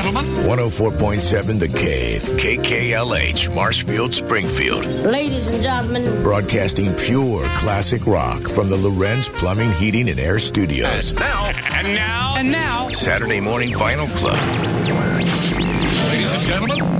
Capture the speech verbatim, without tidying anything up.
gentlemen. one oh four point seven The Cave. K K L H, Marshfield, Springfield. Ladies and gentlemen. Broadcasting pure classic rock from the Lorenz Plumbing, Heating, and Air Studios. And now. And now. And now. Saturday Morning Vinyl Club. Ladies and gentlemen.